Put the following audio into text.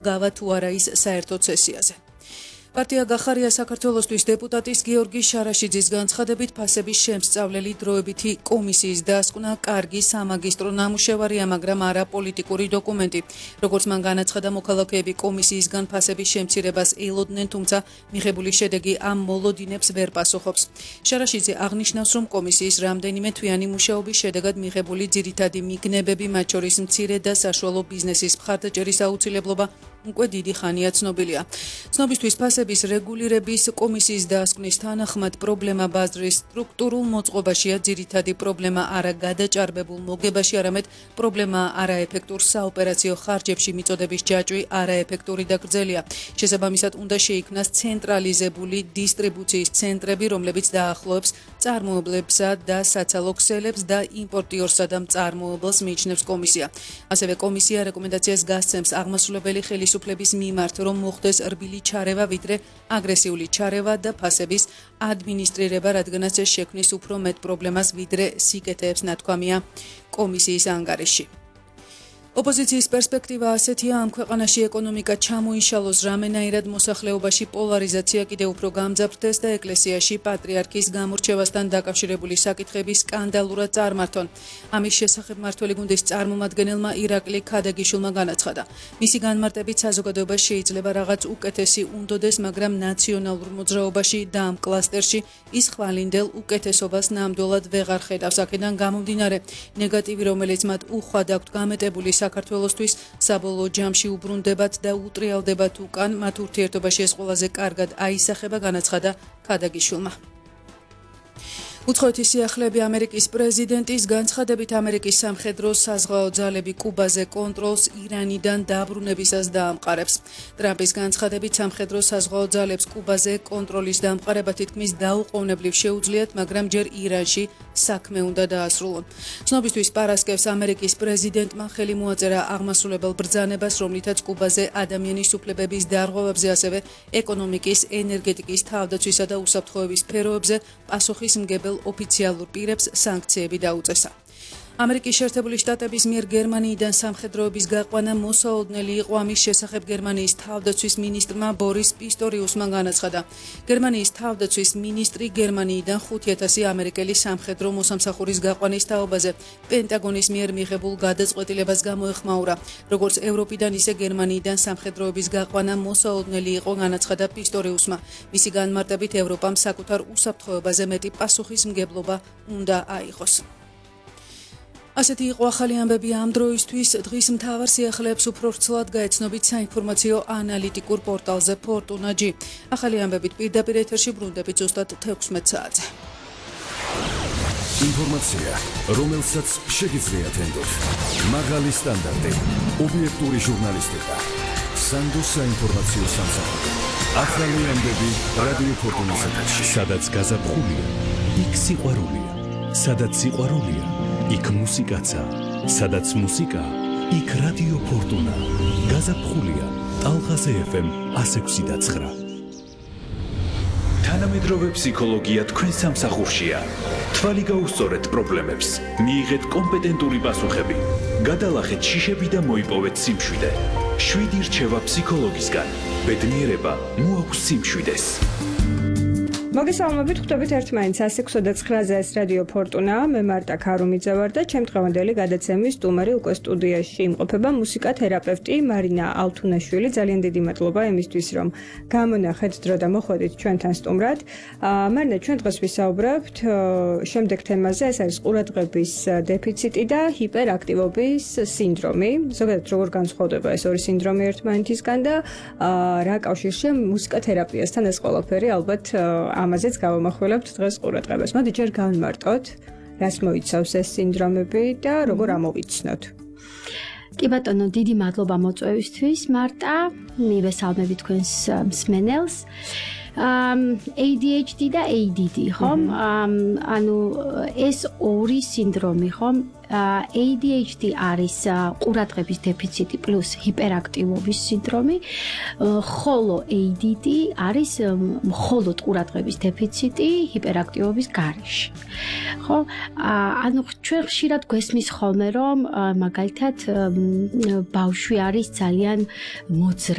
გავა თუ არა ის საერთოდ სესიაზე. პარტია გახარია საქართველოსთვის დეპუტატის გიორგი შარაშიძის განცხადებით ფასების შემსწავლელი დროებითი კომისიის დასკვნა კარგი სამაგისტრო ნამუშევარია, მაგრამ არა პოლიტიკური დოკუმენტი. როგორც მან განაცხადა, მოქალაქეები კომისიისგან ფასების შემცირებას ელოდნენ, თუმცა მიღებული შედეგი ამ მოლოდინებს ვერ პასუხობს. შარაშიძე აღნიშნავს, რომ კომისიის რამდენიმე თვიანი მუშაობის შედეგად მიღებული ძირითადი მიგნებები, მათ შორის მცირე და საშუალო ბიზნესის მხარდაჭერის აუცილებლობა უკვე დიდი ხანია ცნობილია. ცნობისთვის ფასების რეგულირების კომისიის დასკვნის თანახმად პრობლემა ბაზრის სტრუქტურულ მოწყობაშია, ძირითადი პრობლემა არა გადაჭარბებულ მოგებაში, არამედ პრობლემა არაეფექტურ საოპერაციო ხარჯებში მიწოდების ჯაჭვი არაეფექტური და გრძელია. შესაბამისად უნდა შეიქმნას ცენტრალიზებული დისტრიბუციის ცენტრები, რომლებიც დაახლოებს წარმოებლებსა და საცალო ქსელებს და იმპორტიორსა და მწარმოებელს, მიიჩნევს კომისია. ასევე კომისია რეკომენდაციას გასცემს აღმასრულებელი ხელისუფლების მიმართ, რომ მოხდეს რბილი ჩარევა, ვიდრე აგრესიული ჩარევა და ფასების ადმინისტრირება, რადგანაც ეს შექმნის უფრო მეტ პრობლემას, ვიდრე სიკეთეებს, ნათქვამია კომისიის ანგარიში. ოპოზიციის პერსპექტივა ასეთია, ამ ქვეყანაში ეკონომიკა ჩამოიშალოს, რამენაირად მოსახლეობაში პოლარიზაცია კიდევ უფრო გამძაფრდეს და ეკლესიაში პატრიარქის გამორჩევასთან დაკავშირებული საკითხები სკანდალურად წარმართონ. ამის შესახებ მმართველი გუნდის წარმომადგენელმა ირაკლი ქადაგიშვილმა განაცხადა. მისი განმარტებით საზოგადოება შეიძლება რაღაც უკეთესი უნდოდეს, მაგრამ ნაციონალურ მოძრაობაში და ამ კლასტერში ის ხვალინდელ უკეთესობას ნამდვილად ვეღარ ხედავს. აქედან გამომდინარე, ნეგატივი, რომელიც მათ უხვად აქვთ გამეტებული საქართველოსთვის, საბოლოო ჯამში უბრუნდებათ და უტრიალდებათ უკან, მათ ურთიერთობაში ეს ყველაზე კარგად აისახება, განაცხადა ქადაგიშვილმა. უცხოეთის სიახლეები ამერიკის პრეზიდენტის განცხადებით ამერიკის სამხედრო საზღვაო ძალები კუბაზე კონტროლს ირანიდან დაბრუნებისას დაამყარებს. ტრამპის განცხადებით სამხედრო საზღვაო ძალებს კუბაზე კონტროლის დამყარება თითქმის დაუყოვნებლივ შეუძლიათ, მაგრამ ჯერ ირანში საქმე უნდა დაასრულონ. ცნობისთვის პარასკევს ამერიკის პრეზიდენტმა ხელი მოაწერა აღმასრულებელ ბრძანებას, რომლითაც კუბაზე ადამიანის უფლებების დარღვევებზე, ასევე ეკონომიკის, ენერგეტიკის, თავდაცვისა და უსაფრთხოების სფეროებზე პასუხისმგებელ ოფიციალურ პირებს სანქციები დაუწესა. ამერიკის შეერთებული შტატების მიერ გერმანიიდან სამხედროების გაყვანა მოსაოდნელი იყო, ამის შესახებ გერმანიის თავდაცვის მინისტრმა ბორის პისტორიუსმა განაცხადა. გერმანიის თავდაცვის მინისტრი გერმანიიდან 5,000 ამერიკელი სამხედრო მოსამსახურის გაყვანის თაობაზე პენტაგონის მიერ მიღებულ გადაწყვეტილებას გამოეხმაურა. როგორც ევროპიდან, ისე გერმანიიდან სამხედროების გაყვანა მოსაოდნელი იყო, განაცხადა პისტორიუსმა. მისი განმარტებით, ევროპამ საკუთარ უსაფრთხოებაზე მეტი პასუხისმგებლობა უნდა აიღოს. ასეთი იყო ახალი ამბები ამ დროისთვის. დღის მთავარ სიახლეებს უფრო ვრცლად გაეცნობით საინფორმაციო ანალიტიკურ პორტალზე Fortuna.g. ახალი ამბებით პირდაპირ ეთერში ბრუნდებით ზუსტად 16 საათზე. ინფორმაცია, რომელსაც შეგიძლიათ ენდოთ. მაღალი სტანდარტი, ობიექტური ჟურნალისტიკა. სანდოს საინფორმაციო სამსახური. ახალი ამბები რადიო Fortuna-ს ეთერში. სადაც გაზაფხულია, იქ სიყვარულია. სადაც სიყვარულია, იქ მუსიკაცა, სადაც მუსიკა, იქ რადიო Fortuna. გაზაფხულია, ტალღაზე FM 106.9. თანამედროვე ფსიქოლოგია თქვენ სამსახურშია. თვალი გაუსწორეთ პრობლემებს, მიიღეთ კომპეტენტური პასუხები, გადალახეთ შიშები და მოიპოვეთ სიმშვიდე. 7 რჩევა ფსიქოლოგისგან. ბედნიერება მოაქვს სიმშვიდეს. მოგესალმებით, ხვდებით ერთმანეთს 106.9-ზე ეს რადიო Fortuna. მე მარტა ქარუმიძე ვარ და ჩემ დღევანდელი გადაცემის სტუმარი უკვე სტუდიაში იმყოფება მუსიკათერაპევტი მარინა ალთუნაშვილი. ძალიან დიდი მადლობა იმისთვის, რომ გამონახეთ დრო და მოხვედით ჩვენთან სტუმრად. მარინა, ჩვენ დღეს ვისაუბრებთ შემდეგ თემაზე, ეს არის ყურადღების დეფიციტი და ჰიპერაქტივობის სინდრომი. ზოგადად როგორ განსხვავდება ეს ორი სინდრომი ერთმანეთისგან და რა კავშირშია მუსიკათერაპიასთან ეს ყველაფერი, ალბათ ამაზეც გავამახვილებთ დღეს ყურადღებას. მოდი ჯერ განმარტოთ, რას მოიცავს ეს სინდრომები და როგორ ამოვიცნოთ. კი ბატონო, დიდი მადლობა მოწვევისთვის, მარტა. მივესალმები თქვენს მსმენელს. ADHD და ADD, ხომ? ანუ ეს ორი სინდრომი, ხომ? ADHD არის ყურადღების დეფიციტი პლუს ჰიპერაქტივობის სინდრომი, ხოლო ADD არის მხოლოდ ყურადღების დეფიციტი ჰიპერაქტივობის გარეშე. ხო? ანუ ჩვენ ხშირად გვესმის ხოლმე, რომ მაგალითად ბავშვი არის ძალიან მოძრაო